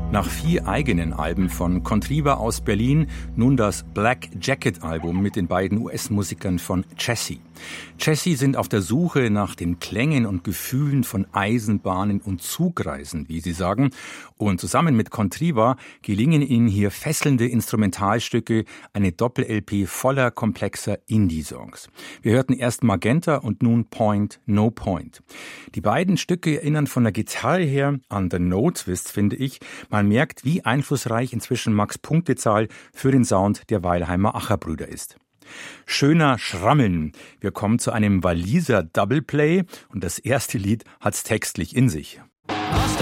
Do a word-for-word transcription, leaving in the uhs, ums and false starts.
Nach vier eigenen Alben von Contriva aus Berlin nun das Black Jacket Album mit den beiden U S-Musikern von Chessy. Chessy sind auf der Suche nach den Klängen und Gefühlen von Eisenbahnen und Zugreisen, wie sie sagen. Und zusammen mit Contriva gelingen ihnen hier fesselnde Instrumentalstücke, eine Doppel-L P voller komplexer Indie-Songs. Wir hörten erst Magenta und nun Point, No Point. Die beiden Stücke erinnern von der Gitarre her an The No Twist, finde ich. Man merkt, wie einflussreich inzwischen Max Punktezahl für den Sound der Weilheimer Acher-Brüder ist. Schöner Schrammeln. Wir kommen zu einem Walliser Doubleplay und das erste Lied hat's textlich in sich. Aus